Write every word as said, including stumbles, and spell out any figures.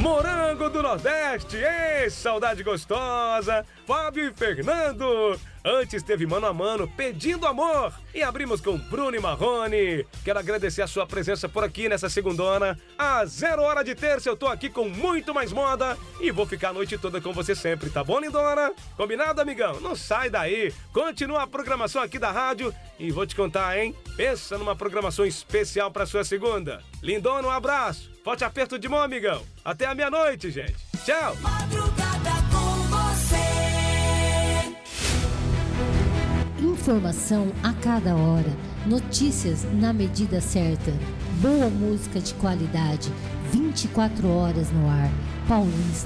Morango do Nordeste, ei, saudade gostosa, Fábio e Fernando. Antes teve Mano a Mano, Pedindo Amor. E abrimos com Bruno e Marrone. Quero agradecer a sua presença por aqui nessa segundona. A zero hora de terça eu tô aqui com muito mais moda e vou ficar a noite toda com você sempre, tá bom, lindona? Combinado, amigão? Não sai daí. Continua a programação aqui da rádio e vou te contar, hein? Pensa numa programação especial pra sua segunda. Lindona, um abraço. Forte aperto de mão, amigão. Até a meia-noite, gente. Tchau. Madrugada com você. Informação a cada hora. Notícias na medida certa. Boa música de qualidade. vinte e quatro horas no ar. Paulista.